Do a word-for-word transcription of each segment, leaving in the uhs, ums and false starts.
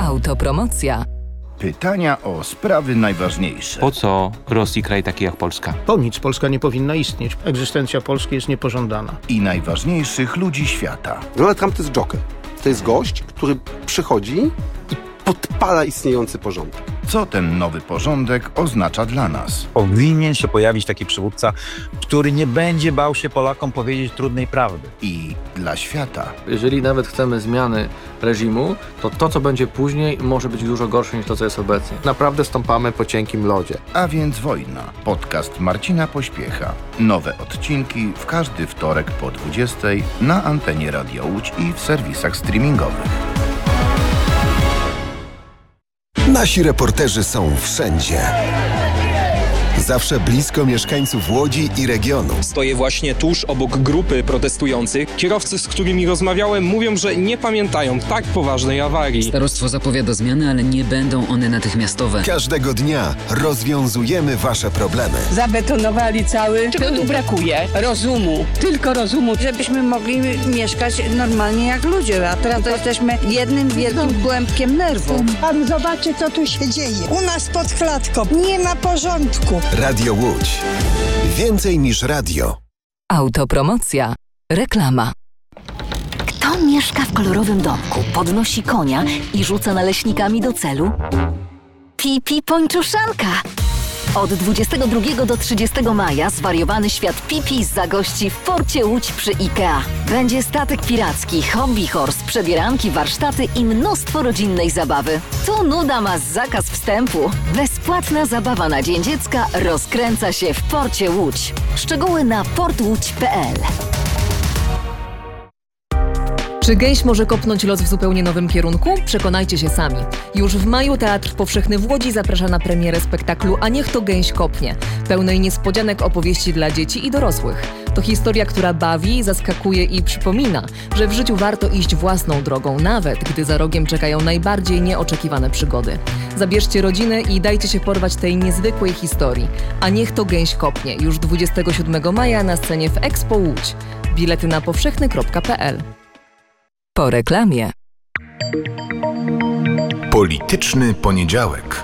Autopromocja. Pytania o sprawy najważniejsze. Po co Rosji kraj taki jak Polska? Po nic Polska nie powinna istnieć. Egzystencja Polski jest niepożądana. I najważniejszych ludzi świata. Donald Trump to jest joker. To jest gość, który przychodzi i podpala istniejący porządek. Co ten nowy porządek oznacza dla nas? Powinien się pojawić taki przywódca, który nie będzie bał się Polakom powiedzieć trudnej prawdy. I dla świata. Jeżeli nawet chcemy zmiany reżimu, to to, co będzie później, może być dużo gorsze niż to, co jest obecnie. Naprawdę stąpamy po cienkim lodzie. A więc wojna. Podcast Marcina Pośpiecha. Nowe odcinki w każdy wtorek po dwudziestej na antenie Radio Łódź i w serwisach streamingowych. Nasi reporterzy są wszędzie. Zawsze blisko mieszkańców Łodzi i regionu. Stoję właśnie tuż obok grupy protestujących. Kierowcy, z którymi rozmawiałem, mówią, że nie pamiętają tak poważnej awarii. Starostwo zapowiada zmiany, ale nie będą one natychmiastowe. Każdego dnia rozwiązujemy wasze problemy. Zabetonowali cały. Czego tu brakuje? Rozumu. Tylko rozumu. Żebyśmy mogli mieszkać normalnie jak ludzie, a teraz to jesteśmy jednym wielkim głębkiem nerwu. Pan zobaczy, co tu się dzieje. U nas pod klatką nie ma porządku. Radio Łódź. Więcej niż radio. Autopromocja. Reklama. Kto mieszka w kolorowym domku, podnosi konia i rzuca naleśnikami do celu? Pipi Pończuszanka. Od dwudziestego drugiego do trzydziestego maja zwariowany świat Pipi zagości w porcie Łódź przy IKEA. Będzie statek piracki, hobby horse, przebieranki, warsztaty i mnóstwo rodzinnej zabawy. Tu nuda ma zakaz wstępu. Bezpłatna zabawa na Dzień Dziecka rozkręca się w porcie Łódź. Szczegóły na port łódź kropka pe el. Czy gęś może kopnąć los w zupełnie nowym kierunku? Przekonajcie się sami. Już w maju Teatr Powszechny w Łodzi zaprasza na premierę spektaklu A niech to gęś kopnie, pełnej niespodzianek opowieści dla dzieci i dorosłych. To historia, która bawi, zaskakuje i przypomina, że w życiu warto iść własną drogą, nawet gdy za rogiem czekają najbardziej nieoczekiwane przygody. Zabierzcie rodzinę i dajcie się porwać tej niezwykłej historii. A niech to gęś kopnie, już dwudziestego siódmego maja na scenie w Expo Łódź. Bilety na powszechny kropka pe el. Po reklamie. Polityczny poniedziałek.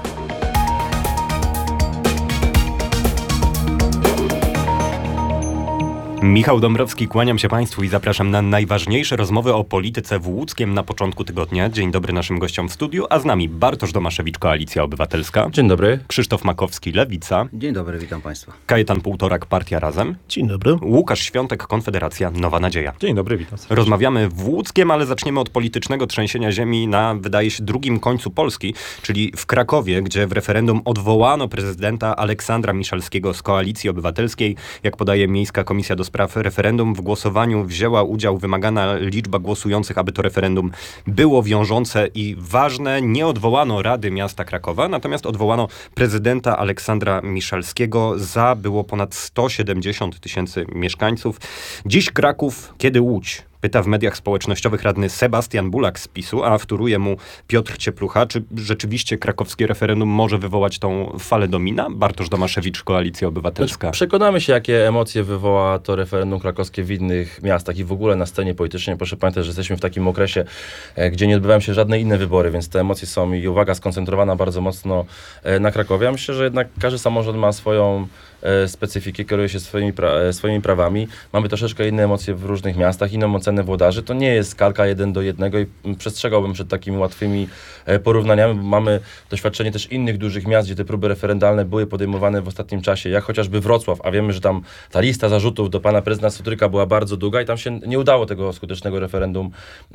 Michał Dąbrowski, kłaniam się Państwu i zapraszam na najważniejsze rozmowy o polityce w Łódzkiem na początku tygodnia. Dzień dobry naszym gościom w studiu, a z nami Bartosz Domaszewicz, Koalicja Obywatelska. Dzień dobry. Krzysztof Makowski, Lewica. Dzień dobry, witam Państwa. Kajetan Półtorak, Partia Razem. Dzień dobry. Łukasz Świątek, Konfederacja, Nowa Nadzieja. Dzień dobry, witam. Rozmawiamy w Łódzkiem, ale zaczniemy od politycznego trzęsienia ziemi na, wydaje się, drugim końcu Polski, czyli w Krakowie, gdzie w referendum odwołano prezydenta Aleksandra Miszalskiego z Koalicji Obywatelskiej. Jak podaje Miejska Komisja do Spraw Referendum, w głosowaniu wzięła udział wymagana liczba głosujących, aby to referendum było wiążące i ważne. Nie odwołano Rady Miasta Krakowa, natomiast odwołano prezydenta Aleksandra Miszalskiego. Za było ponad sto siedemdziesiąt tysięcy mieszkańców. Dziś Kraków, kiedy Łódź? Pyta w mediach społecznościowych radny Sebastian Bulak z PiSu, a wtóruje mu Piotr Cieplucha. Czy rzeczywiście krakowskie referendum może wywołać tą falę domina? Bartosz Domaszewicz, Koalicja Obywatelska. Przekonamy się, jakie emocje wywoła to referendum krakowskie w innych miastach i w ogóle na scenie politycznej. Proszę pamiętać, że jesteśmy w takim okresie, gdzie nie odbywają się żadne inne wybory, więc te emocje są i uwaga skoncentrowana bardzo mocno na Krakowie. Ja myślę, że jednak każdy samorząd ma swoją specyfikę, kieruje się swoimi, pra- swoimi prawami. Mamy troszeczkę inne emocje w różnych miastach, inną ocenę włodarzy. To nie jest kalka jeden do jednego i przestrzegałbym przed takimi łatwymi porównaniami, bo mamy doświadczenie też innych dużych miast, gdzie te próby referendalne były podejmowane w ostatnim czasie, jak chociażby Wrocław, a wiemy, że tam ta lista zarzutów do pana prezydenta Sotyryka była bardzo długa i tam się nie udało tego skutecznego referendum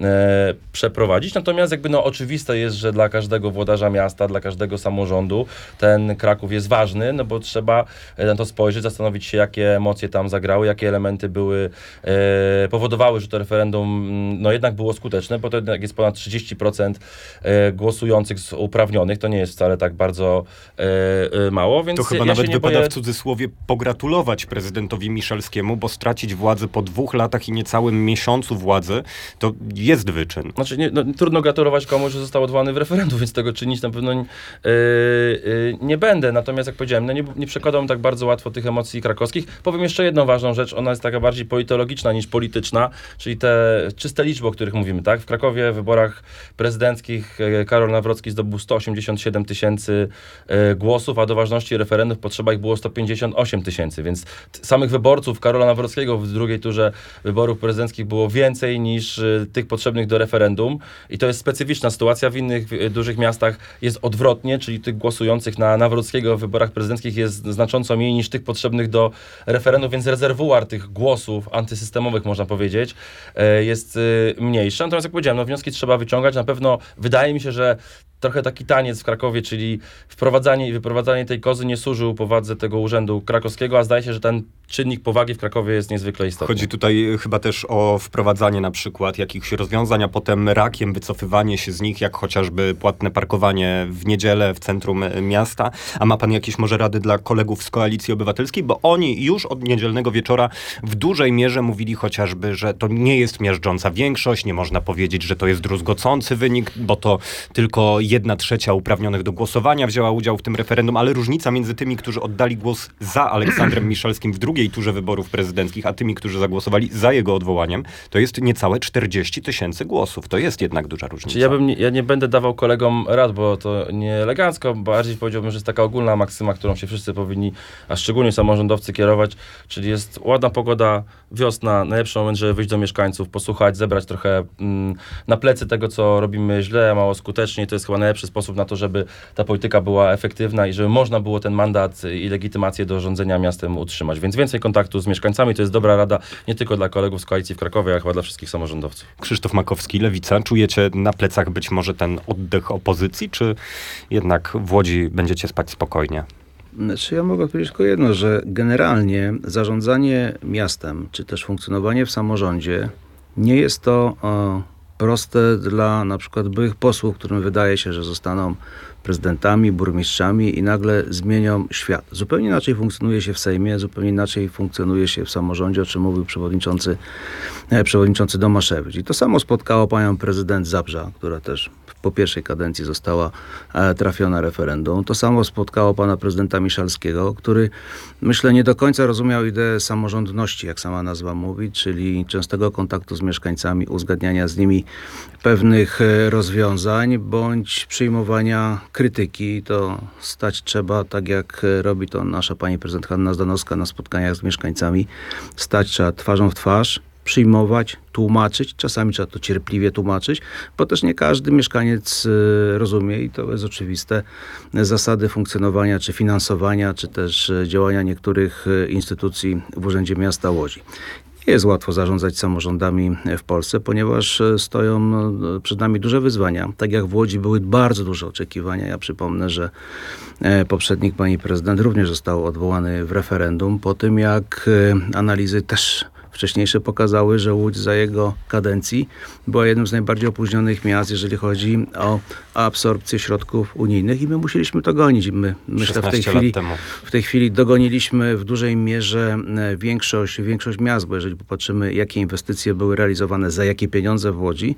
e, przeprowadzić. Natomiast jakby no oczywiste jest, że dla każdego włodarza miasta, dla każdego samorządu ten Kraków jest ważny, no bo trzeba na to spojrzeć, zastanowić się, jakie emocje tam zagrały, jakie elementy były, e, powodowały, że to referendum no jednak było skuteczne, bo to jednak jest ponad trzydzieści procent e, głosujących uprawnionych, to nie jest wcale tak bardzo e, e, mało, więc to chyba ja nawet się nie wypada boję... w cudzysłowie pogratulować prezydentowi Miszalskiemu, bo stracić władzę po dwóch latach i niecałym miesiącu władzy, to jest wyczyn. Znaczy, nie, no, trudno gratulować komuś, że został odwołany w referendum, więc tego czynić na pewno nie, e, e, nie będę. Natomiast, jak powiedziałem, no nie, nie przekładam tak bardzo bardzo łatwo tych emocji krakowskich. Powiem jeszcze jedną ważną rzecz, ona jest taka bardziej politologiczna niż polityczna, czyli te czyste liczby, o których mówimy, tak? W Krakowie w wyborach prezydenckich Karol Nawrocki zdobył sto osiemdziesiąt siedem tysięcy głosów, a do ważności referendów potrzeba ich było sto pięćdziesiąt osiem tysięcy, więc t- samych wyborców Karola Nawrockiego w drugiej turze wyborów prezydenckich było więcej niż y, tych potrzebnych do referendum i to jest specyficzna sytuacja. W innych y, dużych miastach jest odwrotnie, czyli tych głosujących na Nawrockiego w wyborach prezydenckich jest znacząco mniej niż tych potrzebnych do referendum, więc rezerwuar tych głosów antysystemowych, można powiedzieć, y, jest y, mniejszy. Natomiast jak powiedziałem, no, wnioski trzeba wyciągać. Na pewno wydaje mi się, że trochę taki taniec w Krakowie, czyli wprowadzanie i wyprowadzanie tej kozy nie służył powadze tego urzędu krakowskiego, a zdaje się, że ten czynnik powagi w Krakowie jest niezwykle istotny. Chodzi tutaj chyba też o wprowadzanie na przykład jakichś rozwiązań, a potem rakiem wycofywanie się z nich, jak chociażby płatne parkowanie w niedzielę w centrum miasta. A ma pan jakieś może rady dla kolegów z Koalicji Obywatelskiej? Bo oni już od niedzielnego wieczora w dużej mierze mówili chociażby, że to nie jest miażdżąca większość, nie można powiedzieć, że to jest druzgocący wynik, bo to tylko jedna trzecia uprawnionych do głosowania wzięła udział w tym referendum, ale różnica między tymi, którzy oddali głos za Aleksandrem Miszalskim w drugiej turze wyborów prezydenckich, a tymi, którzy zagłosowali za jego odwołaniem, to jest niecałe czterdzieści tysięcy głosów. To jest jednak duża różnica. Ja, bym nie, ja nie będę dawał kolegom rad, bo to nie elegancko, bardziej powiedziałbym, że jest taka ogólna maksyma, którą się wszyscy powinni, a szczególnie samorządowcy kierować, czyli jest ładna pogoda, wiosna, najlepszy moment, żeby wyjść do mieszkańców, posłuchać, zebrać trochę mm, na plecy tego, co robimy źle, mało skutecznie. To jest chyba najlepszy sposób na to, żeby ta polityka była efektywna i żeby można było ten mandat i legitymację do rządzenia miastem utrzymać. Więc więcej kontaktu z mieszkańcami to jest dobra rada nie tylko dla kolegów z koalicji w Krakowie, ale chyba dla wszystkich samorządowców. Krzysztof Makowski, Lewica. Czujecie na plecach być może ten oddech opozycji, czy jednak w Łodzi będziecie spać spokojnie? Znaczy ja mogę powiedzieć tylko jedno, że generalnie zarządzanie miastem, czy też funkcjonowanie w samorządzie nie jest to o, proste dla na przykład byłych posłów, którym wydaje się, że zostaną prezydentami, burmistrzami i nagle zmienią świat. Zupełnie inaczej funkcjonuje się w Sejmie, zupełnie inaczej funkcjonuje się w samorządzie, o czym mówił przewodniczący, e, przewodniczący Domaszewicz. I to samo spotkało panią prezydent Zabrza, która też po pierwszej kadencji została e, trafiona referendum. To samo spotkało pana prezydenta Miszalskiego, który myślę nie do końca rozumiał ideę samorządności, jak sama nazwa mówi, czyli częstego kontaktu z mieszkańcami, uzgadniania z nimi pewnych e, rozwiązań, bądź przyjmowania krytyki. To stać trzeba, tak jak robi to nasza pani prezydent Hanna Zdanowska na spotkaniach z mieszkańcami. Stać trzeba twarzą w twarz, przyjmować, tłumaczyć. Czasami trzeba to cierpliwie tłumaczyć, bo też nie każdy mieszkaniec rozumie i to jest oczywiste zasady funkcjonowania, czy finansowania, czy też działania niektórych instytucji w Urzędzie Miasta Łodzi. Nie jest łatwo zarządzać samorządami w Polsce, ponieważ stoją przed nami duże wyzwania. Tak jak w Łodzi były bardzo duże oczekiwania. Ja przypomnę, że poprzednik pani prezydent również został odwołany w referendum po tym, jak analizy też wcześniejsze pokazały, że Łódź za jego kadencji była jednym z najbardziej opóźnionych miast, jeżeli chodzi o absorpcję środków unijnych i my musieliśmy to gonić. My, myślę, w tej chwili, w tej chwili dogoniliśmy w dużej mierze większość, większość miast, bo jeżeli popatrzymy, jakie inwestycje były realizowane, za jakie pieniądze w Łodzi,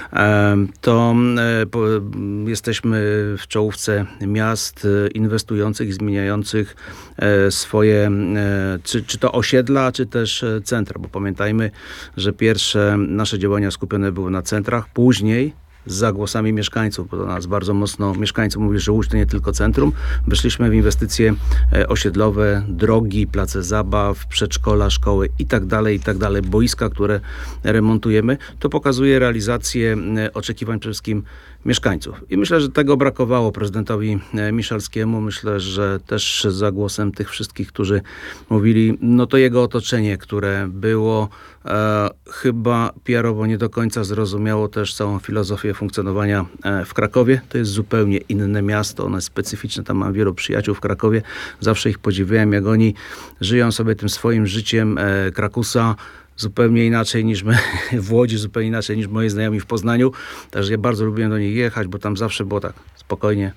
to jesteśmy w czołówce miast inwestujących i zmieniających swoje, czy, czy to osiedla, czy też centra. Bo pamiętajmy, że pierwsze nasze działania skupione były na centrach, później za głosami mieszkańców, bo do nas bardzo mocno mieszkańców mówi, że Łódź to nie tylko centrum. Weszliśmy w inwestycje osiedlowe, drogi, place zabaw, przedszkola, szkoły i tak dalej, i tak dalej, boiska, które remontujemy. To pokazuje realizację oczekiwań przede wszystkim mieszkańców. I myślę, że tego brakowało prezydentowi Miszalskiemu. Myślę, że też za głosem tych wszystkich, którzy mówili, no to jego otoczenie, które było e, chyba P R-owo nie do końca zrozumiało też całą filozofię funkcjonowania e, w Krakowie. To jest zupełnie inne miasto, ono jest specyficzne. Tam mam wielu przyjaciół w Krakowie. Zawsze ich podziwiałem, jak oni żyją sobie tym swoim życiem e, Krakusa, zupełnie inaczej niż my w Łodzi, zupełnie inaczej niż moi znajomi w Poznaniu. Także ja bardzo lubiłem do nich jechać, bo tam zawsze było tak spokojnie.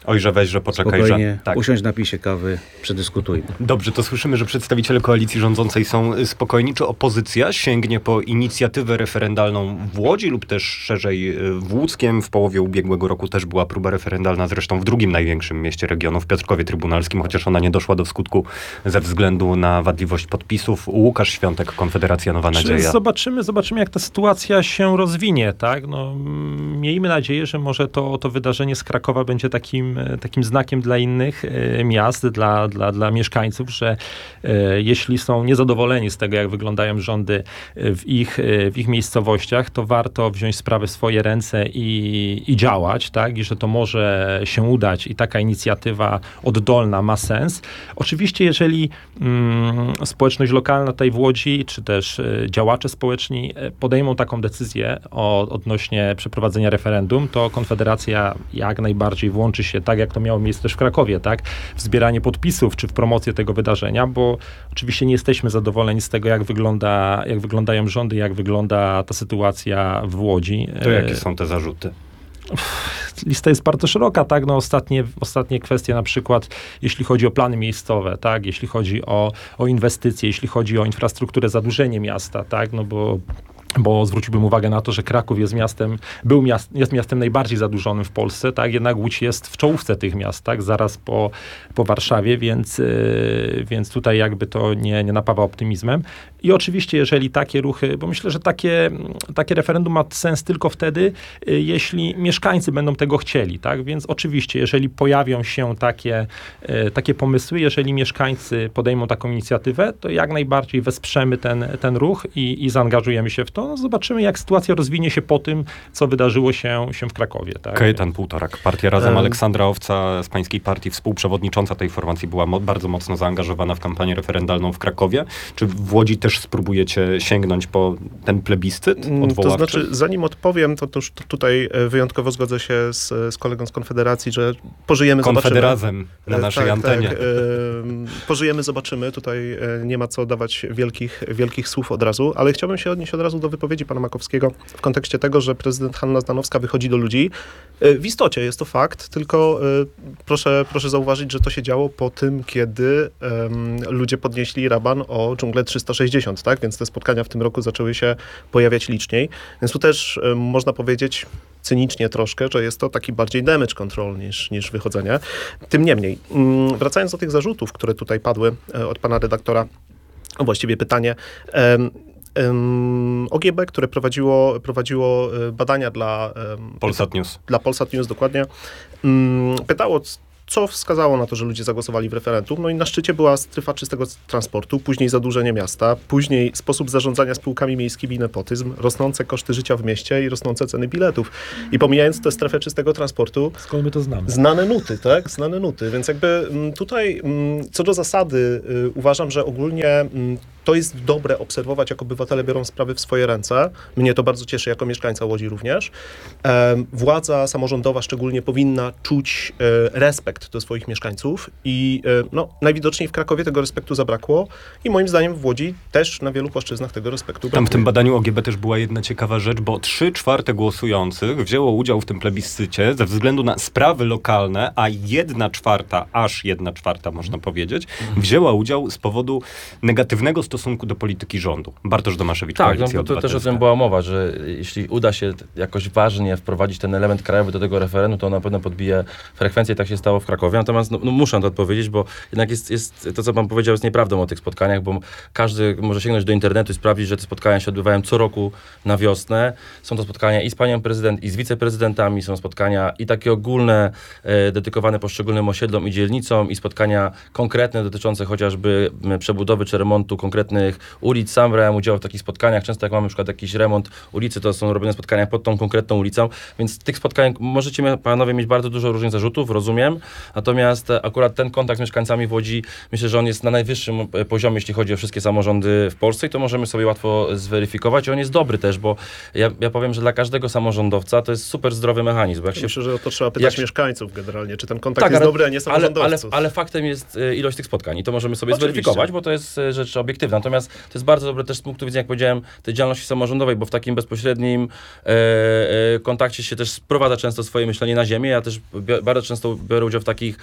Oj, że weź, że poczekaj, spokojnie, że... Tak. usiądź, napij się kawy, przedyskutujmy. Dobrze, to słyszymy, że przedstawiciele koalicji rządzącej są spokojni. Czy opozycja sięgnie po inicjatywę referendalną w Łodzi lub też szerzej w Łódzkiem? W połowie ubiegłego roku też była próba referendalna, zresztą w drugim największym mieście regionu, w Piotrkowie Trybunalskim, chociaż ona nie doszła do skutku ze względu na wadliwość podpisów. Łukasz Świątek, Konfederacja Nowa Nadzieja. Zobaczymy, zobaczymy, jak ta sytuacja się rozwinie, tak? No, miejmy nadzieję, że może to, to wydarzenie z Krakowa będzie takim, takim znakiem dla innych e, miast, dla, dla, dla mieszkańców, że e, jeśli są niezadowoleni z tego, jak wyglądają rządy w ich, e, w ich miejscowościach, to warto wziąć sprawę w swoje ręce i, i działać, tak? I że to może się udać i taka inicjatywa oddolna ma sens. Oczywiście, jeżeli mm, społeczność lokalna tutaj w Łodzi, czy też e, działacze społeczni e, podejmą taką decyzję o, odnośnie przeprowadzenia referendum, to Konfederacja jak najbardziej włączy się, tak jak to miało miejsce też w Krakowie, tak, w zbieranie podpisów, czy w promocję tego wydarzenia, bo oczywiście nie jesteśmy zadowoleni z tego, jak wygląda, jak wyglądają rządy, jak wygląda ta sytuacja w Łodzi. To jakie są te zarzuty? Lista jest bardzo szeroka, tak, no ostatnie, ostatnie kwestie, na przykład jeśli chodzi o plany miejscowe, tak, jeśli chodzi o, o inwestycje, jeśli chodzi o infrastrukturę, zadłużenie miasta, tak, no bo bo zwróciłbym uwagę na to, że Kraków jest miastem, był miast, jest miastem najbardziej zadłużonym w Polsce, tak, jednak Łódź jest w czołówce tych miast, tak, zaraz po, po Warszawie, więc, yy, więc tutaj jakby to nie, nie napawa optymizmem. I oczywiście, jeżeli takie ruchy, bo myślę, że takie, takie referendum ma sens tylko wtedy, yy, jeśli mieszkańcy będą tego chcieli, tak, więc oczywiście, jeżeli pojawią się takie, yy, takie pomysły, jeżeli mieszkańcy podejmą taką inicjatywę, to jak najbardziej wesprzemy ten, ten ruch i, i zaangażujemy się w to. No zobaczymy, jak sytuacja rozwinie się po tym, co wydarzyło się, się w Krakowie. Tak? Kajetan Półtorak, Partia Razem. Aleksandra Owca z pańskiej partii, współprzewodnicząca tej formacji, była mo- bardzo mocno zaangażowana w kampanię referendalną w Krakowie. Czy w Łodzi też spróbujecie sięgnąć po ten plebiscyt odwoławczy? To znaczy, zanim odpowiem, to, to już tutaj wyjątkowo zgodzę się z, z kolegą z Konfederacji, że pożyjemy, Konfederazem zobaczymy. na naszej tak, antenie. Tak, e, pożyjemy, zobaczymy. Tutaj nie ma co dawać wielkich, wielkich słów od razu, ale chciałbym się odnieść od razu do wypowiedzi pana Makowskiego w kontekście tego, że prezydent Hanna Zdanowska wychodzi do ludzi. W istocie jest to fakt, tylko proszę, proszę zauważyć, że to się działo po tym, kiedy um, ludzie podnieśli raban o dżunglę trzysta sześćdziesiąt, tak? Więc te spotkania w tym roku zaczęły się pojawiać liczniej. Więc tu też um, można powiedzieć cynicznie troszkę, że jest to taki bardziej damage control niż, niż wychodzenie. Tym niemniej, um, wracając do tych zarzutów, które tutaj padły od pana redaktora, a właściwie pytanie, um, Um, O G B, które prowadziło, prowadziło badania dla um, Polsat News. Dla Polsat News, dokładnie. Um, pytało, co wskazało na to, że ludzie zagłosowali w referendum. No i na szczycie była strefa czystego transportu, później zadłużenie miasta, później sposób zarządzania spółkami miejskimi, nepotyzm, rosnące koszty życia w mieście i rosnące ceny biletów. I pomijając tę strefę czystego transportu... Skąd my to znamy? Znane nuty, tak? Znane nuty. Więc jakby tutaj co do zasady uważam, że ogólnie to jest dobre obserwować, jak obywatele biorą sprawy w swoje ręce. Mnie to bardzo cieszy, jako mieszkańca Łodzi również. Władza samorządowa szczególnie powinna czuć respekt do swoich mieszkańców i no, najwidoczniej w Krakowie tego respektu zabrakło i moim zdaniem w Łodzi też na wielu płaszczyznach tego respektu brakuje. Tam w tym badaniu O G B też była jedna ciekawa rzecz, bo trzy czwarte głosujących wzięło udział w tym plebiscycie ze względu na sprawy lokalne, a jedna czwarta, aż jedna czwarta można powiedzieć, wzięła udział z powodu negatywnego stosunku do polityki rządu. Bartosz Domaszewicz, tak, Koalicja no, to też o Obywatelska. tym była mowa, że jeśli uda się jakoś ważnie wprowadzić ten element krajowy do tego referendum, to na pewno podbije frekwencję, tak się stało w Krakowie. Natomiast no, no muszę to odpowiedzieć, bo jednak jest, jest to, co pan powiedział, jest nieprawdą o tych spotkaniach, bo każdy może sięgnąć do internetu i sprawdzić, że te spotkania się odbywają co roku na wiosnę. Są to spotkania i z panią prezydent, i z wiceprezydentami, są spotkania i takie ogólne, e, dedykowane poszczególnym osiedlom i dzielnicom, i spotkania konkretne dotyczące chociażby przebudowy czy remontu konkretnych ulic. Sam brałem udział w takich spotkaniach. Często jak mamy na przykład jakiś remont ulicy, to są robione spotkania pod tą konkretną ulicą, więc tych spotkań możecie panowie mieć bardzo dużo różnych zarzutów, rozumiem. Natomiast akurat ten kontakt z mieszkańcami w Łodzi, myślę, że on jest na najwyższym poziomie, jeśli chodzi o wszystkie samorządy w Polsce i to możemy sobie łatwo zweryfikować. I on jest dobry też, bo ja, ja powiem, że dla każdego samorządowca to jest super zdrowy mechanizm. Bo jak ja się, myślę, że o to trzeba pytać jak, mieszkańców generalnie, czy ten kontakt tak, jest ale, dobry, a nie samorządowców. Ale, ale, ale faktem jest ilość tych spotkań i to możemy sobie Oczywiście. zweryfikować, bo to jest rzecz obiektywna. pozytywne. Natomiast to jest bardzo dobre też z punktu widzenia, jak powiedziałem, tej działalności samorządowej, bo w takim bezpośrednim e, e, kontakcie się też sprowadza często swoje myślenie na ziemię. Ja też bi- bardzo często biorę udział w takich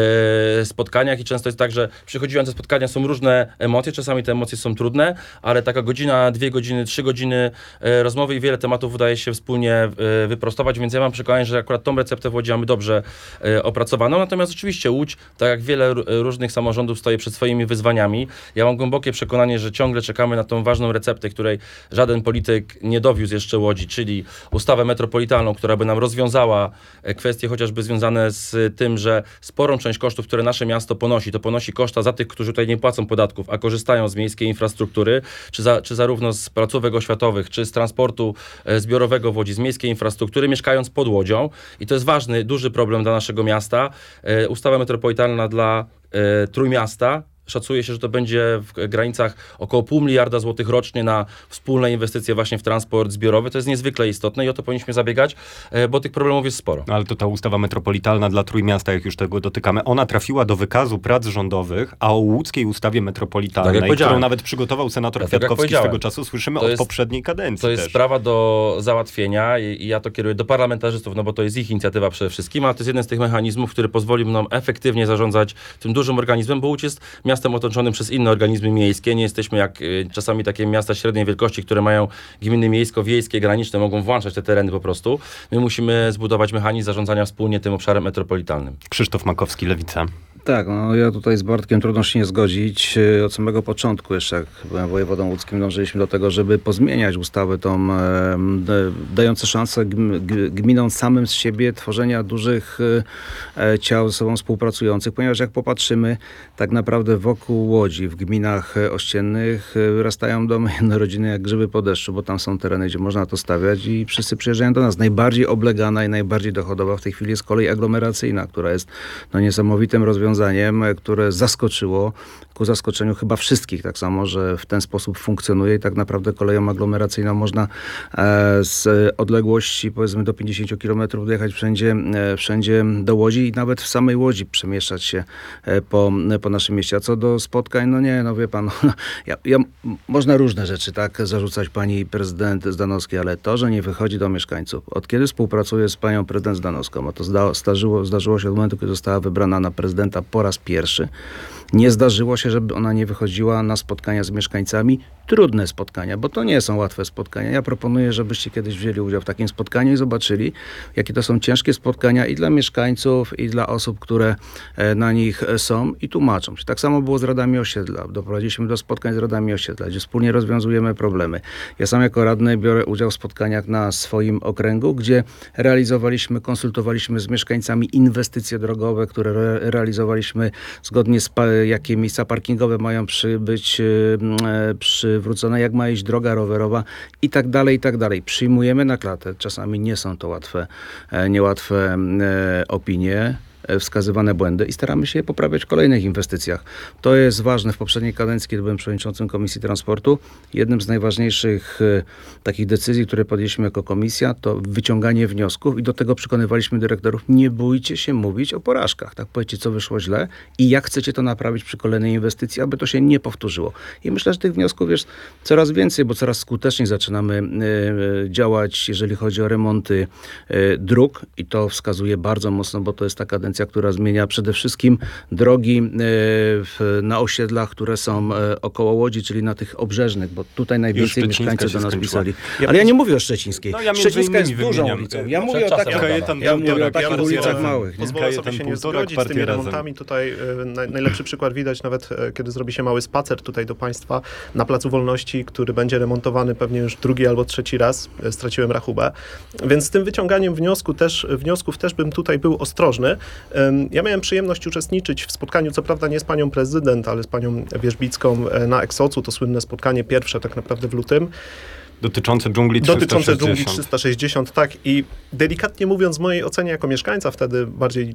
e, spotkaniach i często jest tak, że przychodziłem, te spotkania są różne emocje, czasami te emocje są trudne, ale taka godzina, dwie godziny, trzy godziny e, rozmowy i wiele tematów udaje się wspólnie e, wyprostować, więc ja mam przekonanie, że akurat tą receptę w Łodzi mamy dobrze e, opracowaną. Natomiast oczywiście Łódź, tak jak wiele r- różnych samorządów, stoi przed swoimi wyzwaniami. Ja mam głębokie przekonanie, że ciągle czekamy na tą ważną receptę, której żaden polityk nie dowiózł jeszcze Łodzi, czyli ustawę metropolitalną, która by nam rozwiązała kwestie chociażby związane z tym, że sporą część kosztów, które nasze miasto ponosi, to ponosi koszta za tych, którzy tutaj nie płacą podatków, a korzystają z miejskiej infrastruktury, czy, za, czy zarówno z placówek oświatowych, czy z transportu e, zbiorowego w Łodzi, z miejskiej infrastruktury, mieszkając pod Łodzią. I to jest ważny, duży problem dla naszego miasta. E, ustawa metropolitalna dla e, Trójmiasta. Szacuje się, że to będzie w granicach około pół miliarda złotych rocznie na wspólne inwestycje właśnie w transport zbiorowy. To jest niezwykle istotne i o to powinniśmy zabiegać, bo tych problemów jest sporo. No ale to ta ustawa metropolitalna dla Trójmiasta, jak już tego dotykamy, ona trafiła do wykazu prac rządowych, a o łódzkiej ustawie metropolitalnej, tak którą nawet przygotował senator tak Kwiatkowski swego czasu, słyszymy od jest, poprzedniej kadencji. To jest też. sprawa do załatwienia i, i ja to kieruję do parlamentarzystów, no bo to jest ich inicjatywa przede wszystkim, ale to jest jeden z tych mechanizmów, który pozwoli nam efektywnie zarządzać tym dużym organizmem, bo Łódź jest miastem otoczonym przez inne organizmy miejskie. Nie jesteśmy jak y, czasami takie miasta średniej wielkości, które mają gminy miejsko-wiejskie, graniczne, mogą włączać te tereny po prostu. My musimy zbudować mechanizm zarządzania wspólnie tym obszarem metropolitalnym. Krzysztof Makowski, Lewica. Tak, no ja tutaj z Bartkiem trudno się nie zgodzić. Od samego początku, jeszcze jak byłem wojewodą łódzkim, dążyliśmy do tego, żeby pozmieniać ustawy tą e, dające szansę gminom samym z siebie tworzenia dużych e, ciał ze sobą współpracujących, ponieważ jak popatrzymy, tak naprawdę wokół Łodzi, w gminach ościennych wyrastają domy jednorodzinne jak grzyby po deszczu, bo tam są tereny, gdzie można to stawiać i wszyscy przyjeżdżają do nas. Najbardziej oblegana i najbardziej dochodowa w tej chwili jest kolej aglomeracyjna, która jest no, niesamowitym rozwiązaniem, które zaskoczyło, ku zaskoczeniu chyba wszystkich, tak samo, że w ten sposób funkcjonuje i tak naprawdę koleją aglomeracyjną można e, z odległości powiedzmy do pięćdziesiąt kilometrów dojechać wszędzie, e, wszędzie do Łodzi i nawet w samej Łodzi przemieszczać się e, po, po naszym mieście. A co do spotkań, no nie, no wie pan, no, ja, ja, można różne rzeczy tak zarzucać pani prezydent Zdanowskiej, ale to, że nie wychodzi do mieszkańców, od kiedy współpracuje z panią prezydent Zdanowską, a to zda, zdarzyło, zdarzyło się od momentu, kiedy została wybrana na prezydenta po raz pierwszy. Nie zdarzyło się, żeby ona nie wychodziła na spotkania z mieszkańcami. Trudne spotkania, bo to nie są łatwe spotkania. Ja proponuję, żebyście kiedyś wzięli udział w takim spotkaniu i zobaczyli, jakie to są ciężkie spotkania i dla mieszkańców, i dla osób, które na nich są i tłumaczą. Tak samo było z radami osiedla. Doprowadziliśmy do spotkań z radami osiedla, gdzie wspólnie rozwiązujemy problemy. Ja sam jako radny biorę udział w spotkaniach na swoim okręgu, gdzie realizowaliśmy, konsultowaliśmy z mieszkańcami inwestycje drogowe, które re- realizowaliśmy zgodnie z pa- jakie miejsca parkingowe mają przy, być e, przywrócone, jak ma iść droga rowerowa i tak dalej, i tak dalej. Przyjmujemy na klatę. Czasami nie są to łatwe, e, niełatwe e, opinie, wskazywane błędy i staramy się je poprawiać w kolejnych inwestycjach. To jest ważne. W poprzedniej kadencji, kiedy byłem przewodniczącym Komisji Transportu, jednym z najważniejszych e, takich decyzji, które podjęliśmy jako komisja, to wyciąganie wniosków i do tego przekonywaliśmy dyrektorów, nie bójcie się mówić o porażkach. Tak, powiedzcie, co wyszło źle i jak chcecie to naprawić przy kolejnej inwestycji, aby to się nie powtórzyło. I myślę, że tych wniosków jest coraz więcej, bo coraz skuteczniej zaczynamy e, działać, jeżeli chodzi o remonty e, dróg i to wskazuje bardzo mocno, bo to jest ta kadencja, która zmienia przede wszystkim drogi e, w, na osiedlach, które są e, około Łodzi, czyli na tych obrzeżnych, bo tutaj najwięcej mieszkańców do nas pisali. Ja Ale ja nie mówię o Szczecińskiej. No, ja Szczecińska jest dużą ulicą. Ja mówię o takich, ja mówię o takich ulicach małych. Pozwolę sobie się nie zgodzić z tymi remontami. Tutaj e, najlepszy przykład widać nawet, e, kiedy zrobi się mały spacer tutaj do państwa na Placu Wolności, który będzie remontowany pewnie już drugi albo trzeci raz. E, straciłem rachubę. Więc z tym wyciąganiem wniosku też, wniosków też bym tutaj był ostrożny. Ja miałem przyjemność uczestniczyć w spotkaniu, co prawda nie z panią prezydent, ale z panią Wierzbicką na Eksocu, to słynne spotkanie pierwsze tak naprawdę w lutym. Dotyczące dżungli trzysta sześćdziesiąt. Dotyczące dżungli trzysta sześćdziesiąt, tak. I delikatnie mówiąc, w mojej ocenie jako mieszkańca wtedy bardziej,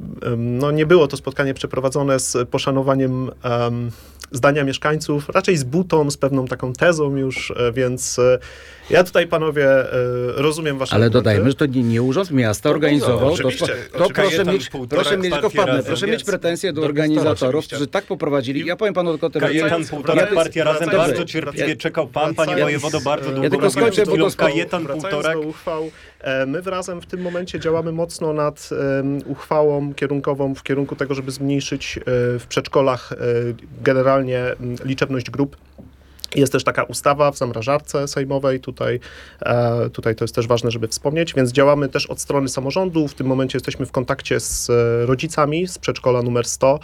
no nie było to spotkanie przeprowadzone z poszanowaniem um, zdania mieszkańców, raczej z butą, z pewną taką tezą już, więc Ja tutaj, panowie, y, rozumiem wasze Ale argumenty. dodajmy, że to nie, nie Urząd Miasta organizował. no, To, to, to proszę mieć, proszę mieć, tylko wpadnę, proszę mieć pretensje do organizatorów, którzy tak poprowadzili. Ja powiem panu tylko te Kajetan Półtorak, Partia Razem, bardzo cierpliwie czekał pan, panie wojewodo, bardzo długo. Ja tylko skończę, bo to Kajetan Półtorak. Uchwał, my w Razem w tym momencie działamy mocno nad um, uchwałą kierunkową w kierunku tego, żeby zmniejszyć w przedszkolach generalnie liczebność grup. Jest też taka ustawa w zamrażarce sejmowej, tutaj, e, tutaj to jest też ważne, żeby wspomnieć, więc działamy też od strony samorządu. W tym momencie jesteśmy w kontakcie z rodzicami z przedszkola numer sto,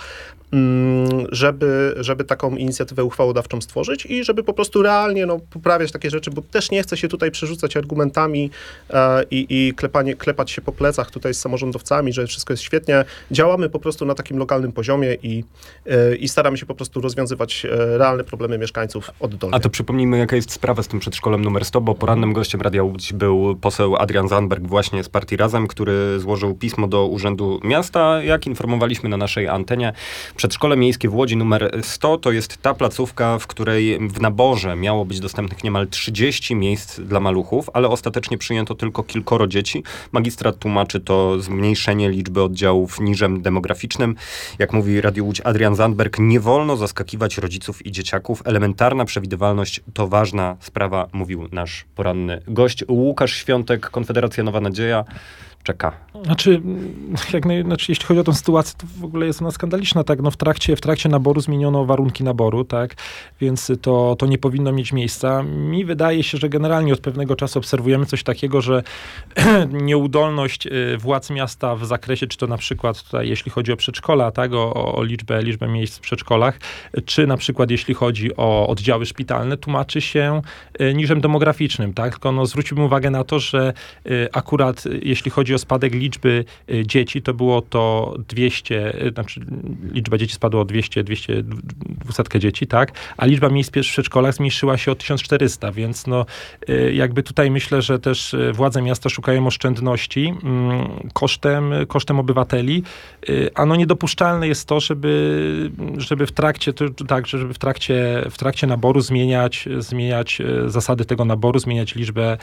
żeby, żeby taką inicjatywę uchwałodawczą stworzyć i żeby po prostu realnie no, poprawiać takie rzeczy, bo też nie chcę się tutaj przerzucać argumentami e, i, i klepanie, klepać się po plecach tutaj z samorządowcami, że wszystko jest świetnie. Działamy po prostu na takim lokalnym poziomie i, e, i staramy się po prostu rozwiązywać e, realne problemy mieszkańców oddolnie. A to przypomnijmy, jaka jest sprawa z tym przedszkolem numer sto, bo porannym gościem Radia Łódź był poseł Adrian Zandberg właśnie z Partii Razem, który złożył pismo do Urzędu Miasta. Jak informowaliśmy na naszej antenie, przedszkole miejskie w Łodzi numer sto to jest ta placówka, w której w naborze miało być dostępnych niemal trzydzieści miejsc dla maluchów, ale ostatecznie przyjęto tylko kilkoro dzieci. Magistrat tłumaczy to zmniejszenie liczby oddziałów niżem demograficznym. Jak mówi Radio Łódź Adrian Zandberg, nie wolno zaskakiwać rodziców i dzieciaków. Elementarna przewidywalność to ważna sprawa, mówił nasz poranny gość. Łukasz Świątek, Konfederacja Nowa Nadzieja. Czeka. Znaczy, jak naj, znaczy, jeśli chodzi o tę sytuację, to w ogóle jest ona skandaliczna, tak? No w trakcie, w trakcie naboru zmieniono warunki naboru, tak? Więc to, to nie powinno mieć miejsca. Mi wydaje się, że generalnie od pewnego czasu obserwujemy coś takiego, że nieudolność władz miasta w zakresie, czy to na przykład tutaj, jeśli chodzi o przedszkola, tak? O, o liczbę, liczbę miejsc w przedszkolach, czy na przykład jeśli chodzi o oddziały szpitalne, tłumaczy się niżem demograficznym, tak? Tylko no, zwróciłbym uwagę na to, że akurat jeśli chodzi o spadek liczby dzieci, to było to dwieście, znaczy liczba dzieci spadła o dwieście, dwieście, dwieście dzieci, tak? A liczba miejsc w przedszkolach zmniejszyła się o tysiąc czterysta, więc no jakby tutaj myślę, że też władze miasta szukają oszczędności kosztem, kosztem obywateli, a no niedopuszczalne jest to, żeby, żeby w trakcie, to, tak, żeby w trakcie, w trakcie naboru zmieniać, zmieniać zasady tego naboru, zmieniać liczbę,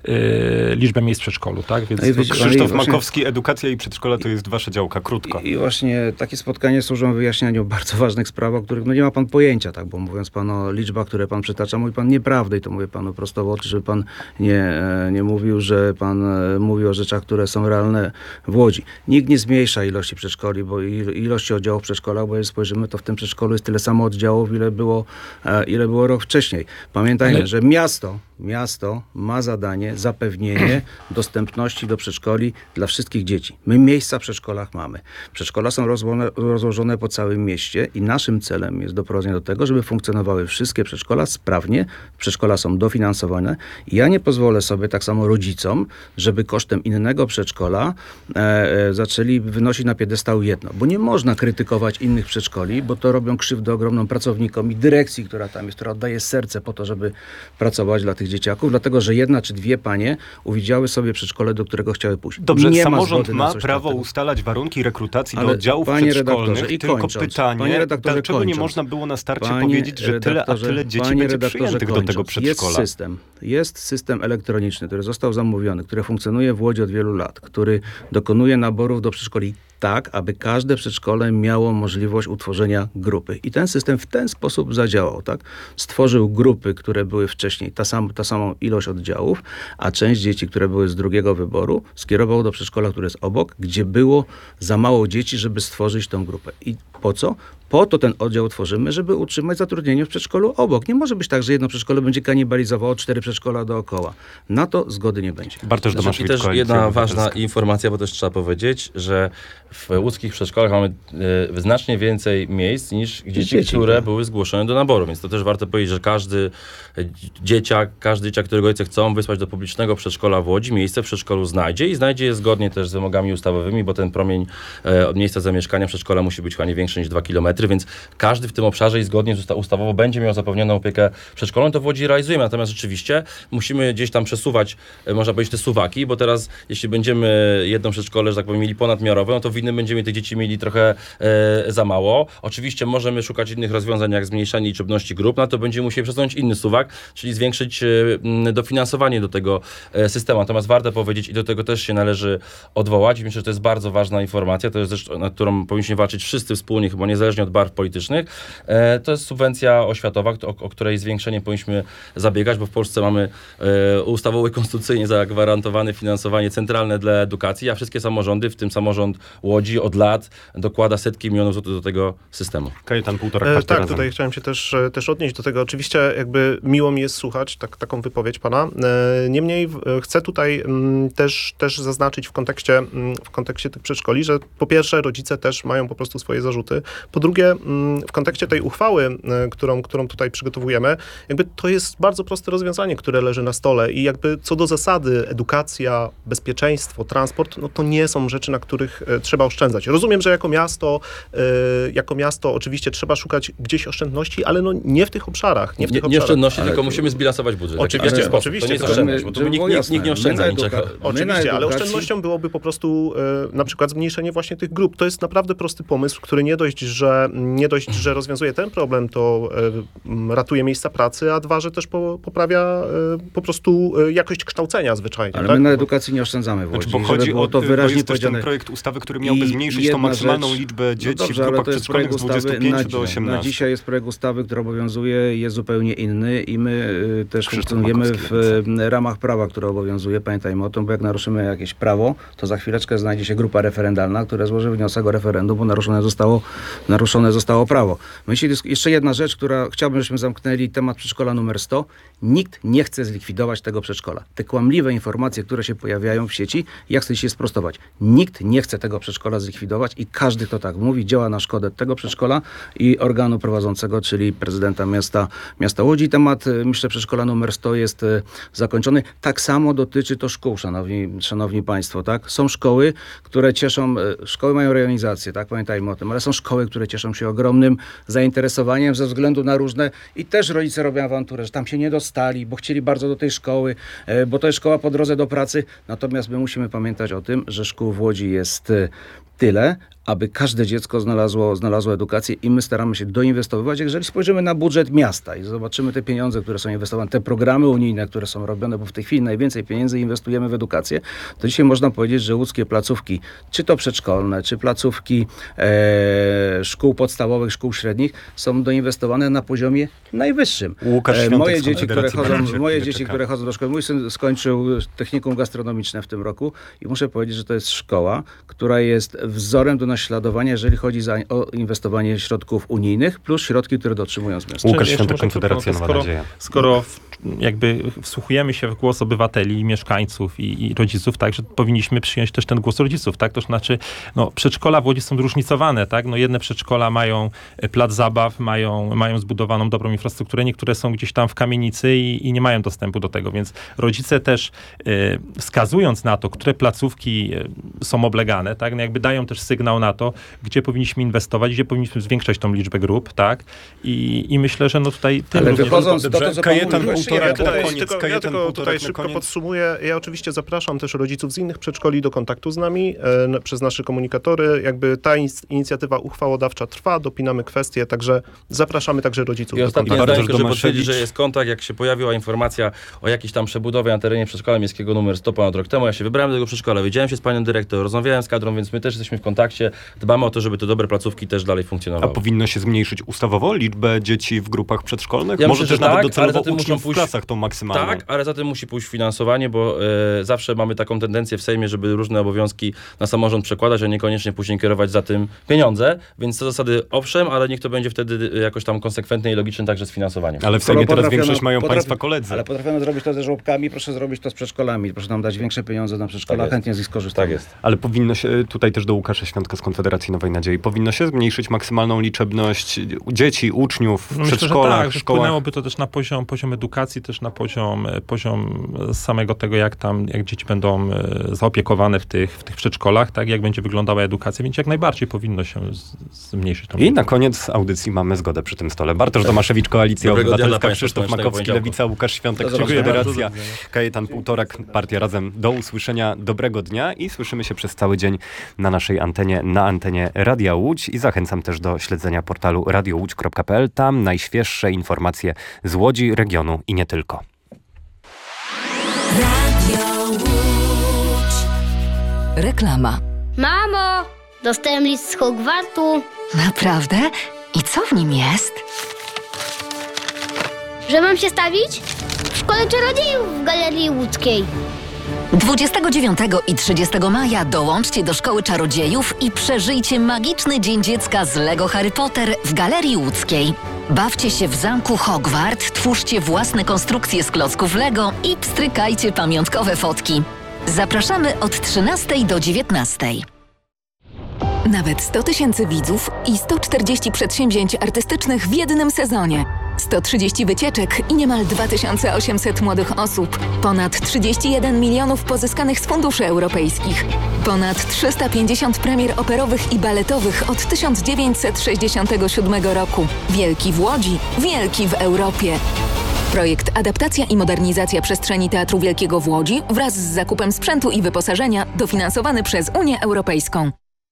liczbę miejsc w przedszkolu, tak? Więc no Krzysztof właśnie... Makowski, edukacja i przedszkola to jest wasza działka, krótko. I, I właśnie takie spotkania służą wyjaśnianiu bardzo ważnych spraw, o których no nie ma pan pojęcia, tak, bo mówiąc pan o liczbach, które pan przytacza, mówi pan nieprawdę i to mówię panu prosto w oczy, żeby pan nie, nie mówił, że pan mówi o rzeczach, które są realne w Łodzi. Nikt nie zmniejsza ilości przedszkoli, bo ilości oddziałów w przedszkolach, bo jak spojrzymy, to w tym przedszkolu jest tyle samo oddziałów, ile było, ile było rok wcześniej. Pamiętajmy, Ale... że miasto, miasto ma zadanie zapewnienie dostępności do przedszkoli dla wszystkich dzieci. My miejsca w przedszkolach mamy. Przedszkola są rozłożone, rozłożone po całym mieście i naszym celem jest doprowadzenie do tego, żeby funkcjonowały wszystkie przedszkola sprawnie. Przedszkola są dofinansowane. Ja nie pozwolę sobie, tak samo rodzicom, żeby kosztem innego przedszkola e, e, zaczęli wynosić na piedestał jedno. Bo nie można krytykować innych przedszkoli, bo to robią krzywdę ogromną pracownikom i dyrekcji, która tam jest, która oddaje serce po to, żeby pracować dla tych dzieciaków, dlatego, że jedna czy dwie panie uwidziały sobie przedszkole, do którego chciały pójść. Dobrze, nie samorząd ma, ma prawo takiego. ustalać warunki rekrutacji Ale do oddziałów przedszkolnych, i tylko kończąc, pytanie, dlaczego kończąc, nie można było na starcie panie powiedzieć, że tyle a tyle dzieci będzie przyjętych kończąc, do tego przedszkola? Jest system, jest system elektroniczny, który został zamówiony, który funkcjonuje w Łodzi od wielu lat, który dokonuje naborów do przedszkoli tak, aby każde przedszkole miało możliwość utworzenia grupy. I ten system w ten sposób zadziałał, tak? Stworzył grupy, które były wcześniej, ta, sam, ta samą ilość oddziałów, a część dzieci, które były z drugiego wyboru, skierował do przedszkola, które jest obok, gdzie było za mało dzieci, żeby stworzyć tą grupę. I po co? Po to ten oddział tworzymy, żeby utrzymać zatrudnienie w przedszkolu obok. Nie może być tak, że jedno przedszkole będzie kanibalizowało cztery przedszkola dookoła. Na to zgody nie będzie. Bartosz Znaczy, I też jedna ważna informacja, bo też trzeba powiedzieć, że w łódzkich przedszkolach mamy y, znacznie więcej miejsc niż dzieci, dzieci które tak. były zgłoszone do naboru. Więc to też warto powiedzieć, że każdy dzieciak, każdy dzieciak, którego rodzice chcą wysłać do publicznego przedszkola w Łodzi, miejsce w przedszkolu znajdzie i znajdzie je zgodnie też z wymogami ustawowymi, bo ten promień y, od miejsca zamieszkania przedszkola musi być chyba nie większy niż dwa kilometry, więc każdy w tym obszarze i zgodnie z ustawowo będzie miał zapewnioną opiekę przedszkolną. To w Łodzi realizujemy. Natomiast rzeczywiście musimy gdzieś tam przesuwać, można powiedzieć, te suwaki, bo teraz jeśli będziemy jedno przedszkole, że tak powiem, mieli ponadmiarowe, no to innym będziemy tych dzieci mieli trochę e, za mało. Oczywiście możemy szukać innych rozwiązań, jak zmniejszanie liczebności grup, na to będziemy musieli przesunąć inny suwak, czyli zwiększyć e, dofinansowanie do tego e, systemu. Natomiast warto powiedzieć, i do tego też się należy odwołać, i myślę, że to jest bardzo ważna informacja, to jest rzecz, na którą powinniśmy walczyć wszyscy wspólnie, chyba niezależnie od barw politycznych. E, to jest subwencja oświatowa, o, o której zwiększenie powinniśmy zabiegać, bo w Polsce mamy e, ustawowo i konstytucyjnie zagwarantowane finansowanie centralne dla edukacji, a wszystkie samorządy, w tym samorząd Łodzi, od lat dokłada setki milionów złotych do tego systemu. Kajetan Półtorak, e, partia Tak, Razem. tutaj chciałem się też, też odnieść do tego. Oczywiście jakby miło mi jest słuchać tak, taką wypowiedź pana. E, niemniej w, chcę tutaj m, też, też zaznaczyć w kontekście, m, w kontekście tych przedszkoli, że po pierwsze rodzice też mają po prostu swoje zarzuty. Po drugie m, w kontekście tej uchwały, m, którą, którą tutaj przygotowujemy, jakby to jest bardzo proste rozwiązanie, które leży na stole i jakby co do zasady edukacja, bezpieczeństwo, transport, no to nie są rzeczy, na których e, trzeba oszczędzać. Rozumiem, że jako miasto, e, jako miasto oczywiście trzeba szukać gdzieś oszczędności, ale no nie w tych obszarach. Nie, w Nie, tych nie obszarach. oszczędności, Ale... tylko musimy zbilansować budżet. Oczywiście, ale, oczywiście. To nie jest to oszczędność, bo tu nikt, nikt, nikt nie oszczędza niczego. Oczywiście, ale oszczędnością byłoby po prostu e, na przykład zmniejszenie właśnie tych grup. To jest naprawdę prosty pomysł, który nie dość, że, nie dość, że rozwiązuje ten problem, to e, ratuje miejsca pracy, a dwa, że też po, poprawia e, po prostu e, jakość kształcenia zwyczajnie. Ale tak? my na edukacji nie oszczędzamy w Łodzi. Znaczy, bo chodzi było o to wyraźnie jest też ten powiedziane. projekt ustawy, który miałby I zmniejszyć tą maksymalną rzecz, liczbę dzieci no dobrze, w grupach to jest przedszkolnych z dwudziestu pięciu do osiemnastu. Na dzisiaj jest projekt ustawy, który obowiązuje, jest zupełnie inny i my y, też Krzysztof funkcjonujemy Makowski, w y, ramach prawa, które obowiązuje. Pamiętajmy o tym, bo jak naruszymy jakieś prawo, to za chwileczkę znajdzie się grupa referendalna, która złoży wniosek o referendum, bo naruszone zostało, naruszone zostało prawo. My się, jeszcze jedna rzecz, która chciałbym, żebyśmy zamknęli temat przedszkola numer sto. Nikt nie chce zlikwidować tego przedszkola. Te kłamliwe informacje, które się pojawiają w sieci, ja chcę się sprostować. Nikt nie chce tego przedszkola zlikwidować i każdy, kto tak mówi, działa na szkodę tego przedszkola i organu prowadzącego, czyli prezydenta miasta, miasta Łodzi. Temat, myślę, przedszkola numer sto jest zakończony. Tak samo dotyczy to szkół, szanowni, szanowni państwo, tak? Są szkoły, które cieszą, szkoły mają rejonizację, tak? Pamiętajmy o tym, ale są szkoły, które cieszą się ogromnym zainteresowaniem ze względu na różne i też rodzice robią awanturę, że tam się nie dostali, bo chcieli bardzo do tej szkoły, bo to jest szkoła po drodze do pracy. Natomiast my musimy pamiętać o tym, że szkół w Łodzi jest tyle, aby każde dziecko znalazło, znalazło edukację i my staramy się doinwestowywać. Jeżeli spojrzymy na budżet miasta i zobaczymy te pieniądze, które są inwestowane, te programy unijne, które są robione, bo w tej chwili najwięcej pieniędzy inwestujemy w edukację, to dzisiaj można powiedzieć, że łódzkie placówki, czy to przedszkolne, czy placówki e, szkół podstawowych, szkół średnich, są doinwestowane na poziomie najwyższym. Łukasz e, Świątek moje z dzieci, które chodzą, moje dzieci, czeka. które chodzą do szkoły, mój syn skończył technikum gastronomiczne w tym roku i muszę powiedzieć, że to jest szkoła, która jest wzorem do naśladowania, jeżeli chodzi za, o inwestowanie środków unijnych, plus środki, które dotrzymują z miasta. Łukasz Jeszcze Świątek, może Konfederacja krótko, Nowa skoro, Nadzieja. Skoro w, jakby wsłuchujemy się w głos obywateli, mieszkańców i, i rodziców, tak, że powinniśmy przyjąć też ten głos rodziców, tak, to znaczy, no, przedszkola w Łodzi są zróżnicowane, tak, no, jedne przedszkola mają plac zabaw, mają, mają zbudowaną dobrą infrastrukturę, niektóre są gdzieś tam w kamienicy i, i nie mają dostępu do tego, więc rodzice też y, wskazując na to, które placówki y, są oblegane, tak, no, jakby dają też sygnał na to, gdzie powinniśmy inwestować, gdzie powinniśmy zwiększać tą liczbę grup, tak, i, i myślę, że no tutaj... Ale również- wychodząc do to, co Kajetan pan Półtorak Ja na tutaj, koniec, tylko, ja Kajetan tylko Półtorak tutaj na szybko koniec. podsumuję. Ja oczywiście zapraszam też rodziców z innych przedszkoli do kontaktu z nami e, n- przez nasze komunikatory. Jakby ta in- inicjatywa uchwałodawcza trwa, dopinamy kwestie, także zapraszamy także rodziców I do ostatnie kontaktu. zdanie, żeby Domaszewicz. potwierdzić, że jest kontakt, jak się pojawiła informacja o jakiejś tam przebudowie na terenie przedszkola miejskiego numer sto ponad rok temu. Ja się wybrałem do tego przedszkola, wiedziałem się z panią dyrektor, rozmawiałem z kadrą, więc my też jesteśmy w kontakcie. Dbamy o to, żeby te dobre placówki też dalej A funkcjonowały. powinno się zmniejszyć ustawowo liczbę dzieci w grupach przedszkolnych? Ja Może myślę, też że nawet tak, ale docelowo za tym muszą uczniów w pójść- klasach tą maksymalną. Tak, ale za tym musi pójść finansowanie, bo e, zawsze mamy taką tendencję w Sejmie, żeby różne obowiązki na samorząd przekładać, a niekoniecznie później kierować za tym pieniądze. Więc te zasady owszem, ale niech to będzie wtedy jakoś tam konsekwentne i logiczne także z finansowaniem. Ale w Skoro Sejmie teraz potrafiono- większość mają potrafi- państwa koledzy. Ale potrafiono zrobić to ze żłobkami, proszę zrobić to z przedszkolami. Proszę nam dać większe pieniądze na przedszkola, Tak jest. chętnie z nich skorzystamy. Tak jest. Ale powinno się, tutaj też do Łukasza Świątka z Konfederacji Nowej Nadziei, powinno się zmniejszyć maksymalną liczebność dzieci, uczniów w No myślę, że przedszkolach, tak, że szkołach. wpłynęłoby to też na poziom, poziom edukacji, też na poziom, poziom samego tego, jak tam, jak dzieci będą e, zaopiekowane w tych, w tych przedszkolach, tak, jak będzie wyglądała edukacja, więc jak najbardziej powinno się z, zmniejszyć tą I na koniec audycji mamy zgodę przy tym stole. Bartosz Domaszewicz, Koalicja Dobrego dnia dla Obywatelska, państwa, Krzysztof słonecznego Makowski, poniedziałku. Lewica, Łukasz Świątek, Do zobaczenia. Konfederacja, Kajetan Półtorak, Partia Razem. Do usłyszenia, dobrego dnia i słyszymy się przez cały dzień na naszej antenie. na antenie Radia Łódź i zachęcam też do śledzenia portalu radio łódź kropka p l. Tam najświeższe informacje z Łodzi, regionu i nie tylko. Radio Łódź. Reklama. Mamo, dostałem list z Hogwartu. Naprawdę? I co w nim jest? Że mam się stawić? W Szkole Czarodziejów w Galerii Łódzkiej. dwudziestego dziewiątego i trzydziestego maja dołączcie do Szkoły Czarodziejów i przeżyjcie magiczny Dzień Dziecka z Lego Harry Potter w Galerii Łódzkiej. Bawcie się w zamku Hogwart, twórzcie własne konstrukcje z klocków Lego i pstrykajcie pamiątkowe fotki. Zapraszamy od trzynastej do dziewiętnastej. Nawet sto tysięcy widzów i sto czterdzieści przedsięwzięć artystycznych w jednym sezonie. sto trzydzieści wycieczek i niemal dwa tysiące osiemset młodych osób. Ponad trzydzieści jeden milionów pozyskanych z funduszy europejskich. Ponad trzysta pięćdziesiąt premier operowych i baletowych od tysiąc dziewięćset sześćdziesiątego siódmego roku. Wielki w Łodzi, wielki w Europie. Projekt Adaptacja i modernizacja przestrzeni Teatru Wielkiego w Łodzi wraz z zakupem sprzętu i wyposażenia dofinansowany przez Unię Europejską.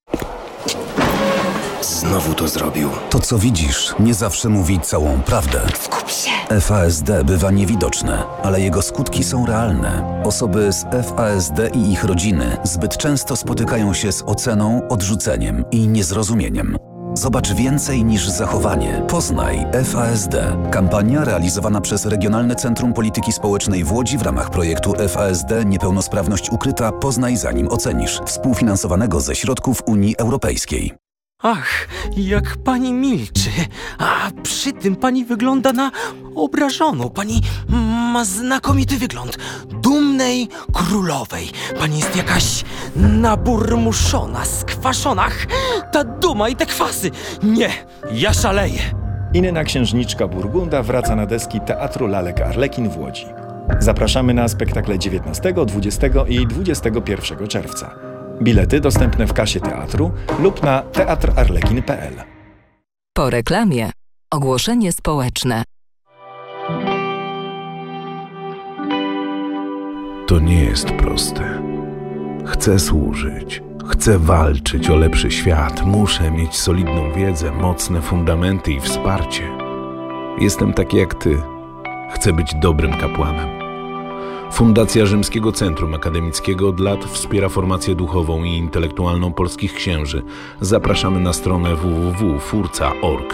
Znowu to zrobił. To, co widzisz, nie zawsze mówi całą prawdę. Skup się! F A S D bywa niewidoczne, ale jego skutki są realne. Osoby z F A S D i ich rodziny zbyt często spotykają się z oceną, odrzuceniem i niezrozumieniem. Zobacz więcej niż zachowanie. Poznaj F A S D. Kampania realizowana przez Regionalne Centrum Polityki Społecznej w Łodzi w ramach projektu F A S D Niepełnosprawność ukryta. Poznaj zanim ocenisz. Współfinansowanego ze środków Unii Europejskiej. Ach, jak pani milczy, a przy tym pani wygląda na obrażoną. Pani ma znakomity wygląd dumnej królowej. Pani jest jakaś naburmuszona, skwaszona. Ach, ta duma i te kwasy. Nie, ja szaleję. Inna księżniczka Burgunda wraca na deski Teatru Lalek Arlekin w Łodzi. Zapraszamy na spektakle dziewiętnastego, dwudziestego i dwudziestego pierwszego czerwca. Bilety dostępne w kasie teatru lub na teatr arlekin kropka p l. Po reklamie ogłoszenie społeczne. To nie jest proste. Chcę służyć, chcę walczyć o lepszy świat, muszę mieć solidną wiedzę, mocne fundamenty i wsparcie. Jestem taki jak ty. Chcę być dobrym kapłanem. Fundacja Rzymskiego Centrum Akademickiego od lat wspiera formację duchową i intelektualną polskich księży. Zapraszamy na stronę w w w kropka furca kropka org.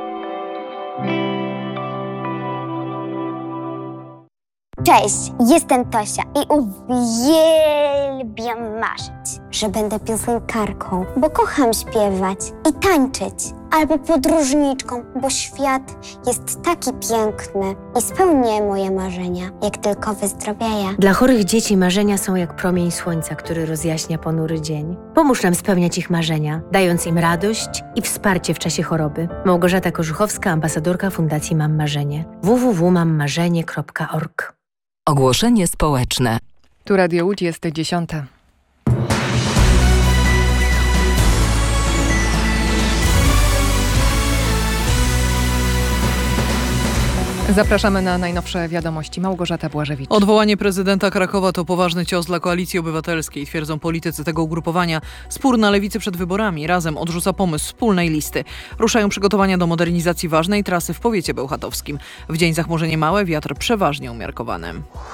Cześć, jestem Tosia i uwielbiam marzyć, że będę piosenkarką, bo kocham śpiewać i tańczyć, albo podróżniczką, bo świat jest taki piękny i spełnię moje marzenia, jak tylko wyzdrowieję. Dla chorych dzieci marzenia są jak promień słońca, który rozjaśnia ponury dzień. Pomóż nam spełniać ich marzenia, dając im radość i wsparcie w czasie choroby. Małgorzata Korzuchowska, ambasadorka Fundacji Mam Marzenie. w w w kropka mam marzenie kropka org. Ogłoszenie społeczne. Tu Radio Łódź, jest dziesiąta. Zapraszamy na najnowsze wiadomości. Małgorzata Błażewicz. Odwołanie prezydenta Krakowa to poważny cios dla Koalicji Obywatelskiej, twierdzą politycy tego ugrupowania. Spór na lewicy przed wyborami razem odrzuca pomysł wspólnej listy. Ruszają przygotowania do modernizacji ważnej trasy w powiecie bełchatowskim. W dzień zachmurzenie małe, wiatr przeważnie umiarkowany.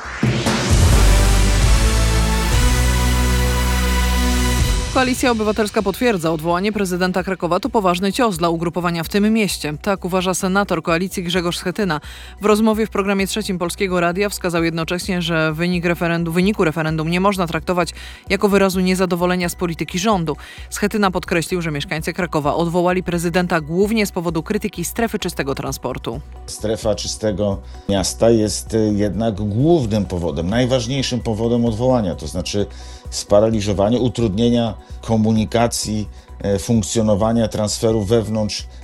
Koalicja Obywatelska potwierdza, odwołanie prezydenta Krakowa to poważny cios dla ugrupowania w tym mieście. Tak uważa senator koalicji Grzegorz Schetyna. W rozmowie w programie trzecim Polskiego Radia wskazał jednocześnie, że wynik referendum, wyniku referendum nie można traktować jako wyrazu niezadowolenia z polityki rządu. Schetyna podkreślił, że mieszkańcy Krakowa odwołali prezydenta głównie z powodu krytyki strefy czystego transportu. Strefa czystego miasta jest jednak głównym powodem, najważniejszym powodem odwołania, to znaczy sparaliżowanie, utrudnienia komunikacji, funkcjonowania, transferu wewnątrz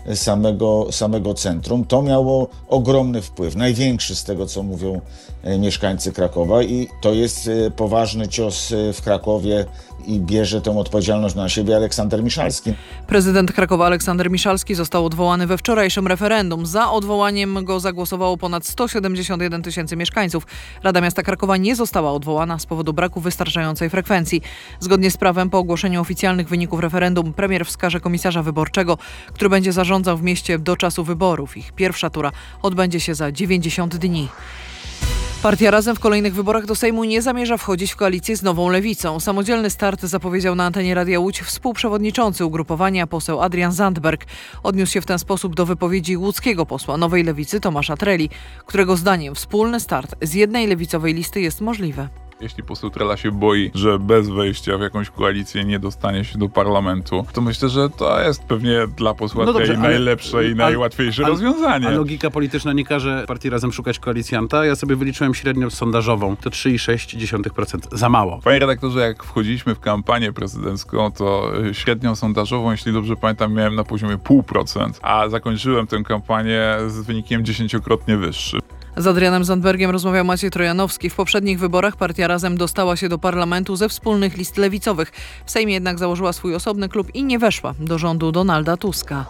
samego, samego centrum. To miało ogromny wpływ, największy z tego, co mówią mieszkańcy Krakowa, i to jest poważny cios w Krakowie i bierze tę odpowiedzialność na siebie Aleksander Miszalski. Prezydent Krakowa Aleksander Miszalski został odwołany we wczorajszym referendum. Za odwołaniem go zagłosowało ponad sto siedemdziesiąt jeden tysięcy mieszkańców. Rada Miasta Krakowa nie została odwołana z powodu braku wystarczającej frekwencji. Zgodnie z prawem po ogłoszeniu oficjalnych wyników referendum premier wskaże komisarza wyborczego, który będzie zarządzał w mieście do czasu wyborów. Ich pierwsza tura odbędzie się za dziewięćdziesiąt dni. Partia Razem w kolejnych wyborach do Sejmu nie zamierza wchodzić w koalicję z Nową Lewicą. Samodzielny start zapowiedział na antenie Radia Łódź współprzewodniczący ugrupowania poseł Adrian Zandberg. Odniósł się w ten sposób do wypowiedzi łódzkiego posła Nowej Lewicy Tomasza Treli, którego zdaniem wspólny start z jednej lewicowej listy jest możliwy. Jeśli poseł Trela się boi, że bez wejścia w jakąś koalicję nie dostanie się do parlamentu, to myślę, że to jest pewnie dla posła no Treli najlepsze ale, i najłatwiejsze ale, rozwiązanie. A logika polityczna nie każe partii Razem szukać koalicjanta. Ja sobie wyliczyłem średnią sondażową. To trzy przecinek sześć procent. Za mało. Panie redaktorze, jak wchodziliśmy w kampanię prezydencką, to średnią sondażową, jeśli dobrze pamiętam, miałem na poziomie zero przecinek pięć procent, a zakończyłem tę kampanię z wynikiem dziesięciokrotnie wyższym. Z Adrianem Zandbergiem rozmawiał Maciej Trojanowski. W poprzednich wyborach partia Razem dostała się do parlamentu ze wspólnych list lewicowych. W Sejmie jednak założyła swój osobny klub i nie weszła do rządu Donalda Tuska.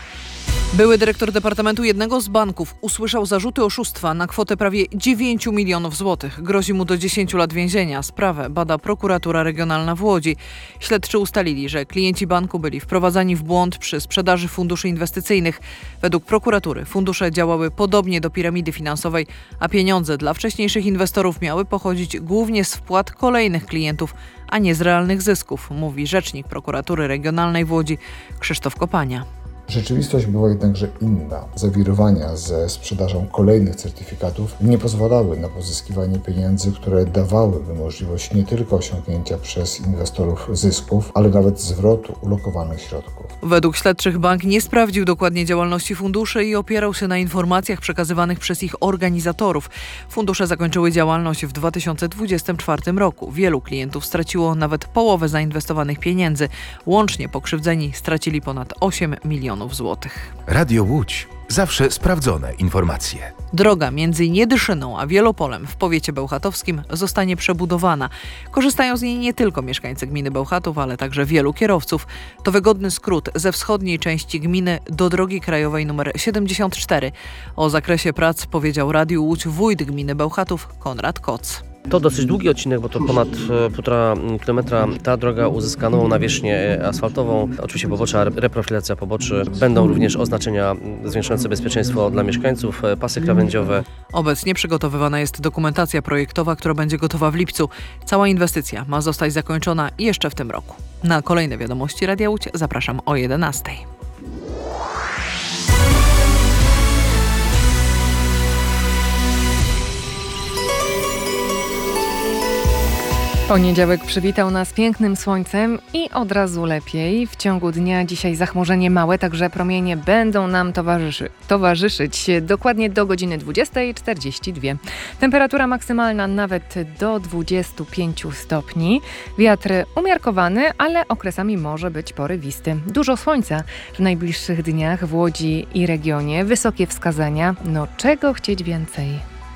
Były dyrektor departamentu jednego z banków usłyszał zarzuty oszustwa na kwotę prawie dziewięć milionów złotych. Grozi mu do dziesięciu lat więzienia. Sprawę bada prokuratura regionalna w Łodzi. Śledczy ustalili, że klienci banku byli wprowadzani w błąd przy sprzedaży funduszy inwestycyjnych. Według prokuratury fundusze działały podobnie do piramidy finansowej, a pieniądze dla wcześniejszych inwestorów miały pochodzić głównie z wpłat kolejnych klientów, a nie z realnych zysków, mówi rzecznik prokuratury regionalnej w Łodzi Krzysztof Kopania. Rzeczywistość była jednakże inna. Zawirowania ze sprzedażą kolejnych certyfikatów nie pozwalały na pozyskiwanie pieniędzy, które dawałyby możliwość nie tylko osiągnięcia przez inwestorów zysków, ale nawet zwrotu ulokowanych środków. Według śledczych bank nie sprawdził dokładnie działalności funduszy i opierał się na informacjach przekazywanych przez ich organizatorów. Fundusze zakończyły działalność w dwa tysiące dwudziestym czwartym roku. Wielu klientów straciło nawet połowę zainwestowanych pieniędzy. Łącznie pokrzywdzeni stracili ponad osiem milionów złotych. Radio Łódź. Zawsze sprawdzone informacje. Droga między Niedyszyną a Wielopolem w powiecie bełchatowskim zostanie przebudowana. Korzystają z niej nie tylko mieszkańcy gminy Bełchatów, ale także wielu kierowców. To wygodny skrót ze wschodniej części gminy do drogi krajowej nr siedemdziesiąt cztery. O zakresie prac powiedział Radiu Łódź wójt gminy Bełchatów Konrad Koc. To dosyć długi odcinek, bo to ponad półtora kilometra. Ta droga uzyska nową nawierzchnię asfaltową. Oczywiście pobocza, reprofilacja poboczy. Będą również oznaczenia zwiększające bezpieczeństwo dla mieszkańców, pasy krawędziowe. Obecnie przygotowywana jest dokumentacja projektowa, która będzie gotowa w lipcu. Cała inwestycja ma zostać zakończona jeszcze w tym roku. Na kolejne wiadomości Radia Łódź zapraszam o jedenastej. Poniedziałek przywitał nas pięknym słońcem i od razu lepiej. W ciągu dnia dzisiaj zachmurzenie małe, także promienie będą nam towarzyszy, towarzyszyć dokładnie do godziny dwudziestej czterdzieści dwa. Temperatura maksymalna nawet do dwudziestu pięciu stopni. Wiatr umiarkowany, ale okresami może być porywisty. Dużo słońca w najbliższych dniach w Łodzi i regionie. Wysokie wskazania. No czego chcieć więcej?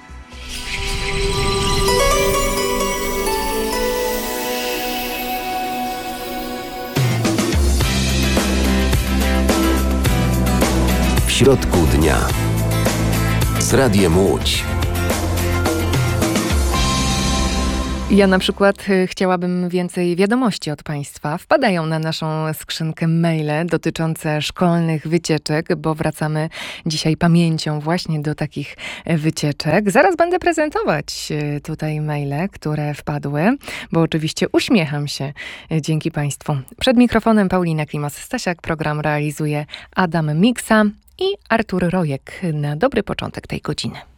W środku dnia z Radiem Łódź. Ja na przykład chciałabym więcej wiadomości od Państwa. Wpadają na naszą skrzynkę maile dotyczące szkolnych wycieczek, bo wracamy dzisiaj pamięcią właśnie do takich wycieczek. Zaraz będę prezentować tutaj maile, które wpadły, bo oczywiście uśmiecham się dzięki Państwu. Przed mikrofonem Paulina Klimas-Stasiak, program realizuje Adam Miksa i Artur Rojek na dobry początek tej godziny.